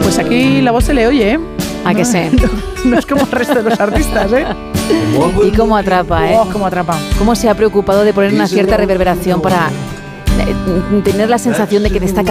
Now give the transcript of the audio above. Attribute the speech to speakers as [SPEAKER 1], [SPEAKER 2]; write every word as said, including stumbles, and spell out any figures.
[SPEAKER 1] Pues aquí la voz se le oye, ¿eh?
[SPEAKER 2] ¿A que sé?
[SPEAKER 1] No, no es como el resto de los artistas, ¿eh?
[SPEAKER 2] Y cómo atrapa, ¿eh?
[SPEAKER 1] Oh, cómo atrapa.
[SPEAKER 2] Cómo se ha preocupado de poner una cierta reverberación para eh, tener la sensación de que te está